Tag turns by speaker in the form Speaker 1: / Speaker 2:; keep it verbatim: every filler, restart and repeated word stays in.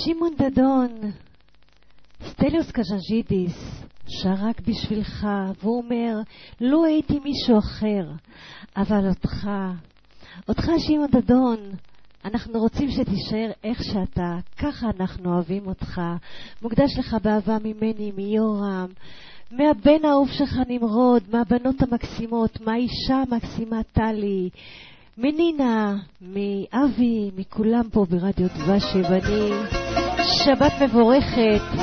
Speaker 1: שמעון דדון, סטליוס קז'נג'ידיס, שר רק בשבילך, והוא אומר, לא הייתי מישהו אחר, אבל אותך, אותך שמעון דדון, אנחנו רוצים שתישאר איך שאתה, ככה אנחנו אוהבים אותך, מוקדש לך באהבה ממני, מיורם, מהבן האהוב שלך נמרוד, מהבנות המקסימות, מהאישה המקסימה טלי, מנינה, מאבי, מכולם פה ברדיו דבש יווני. שבת מבורכת.